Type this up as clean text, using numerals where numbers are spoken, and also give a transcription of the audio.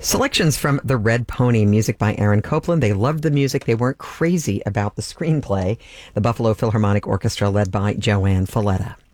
Selections from The Red Pony, music by Aaron Copland. They loved the music. They weren't crazy about the screenplay. The Buffalo Philharmonic Orchestra, led by Joanne Falletta.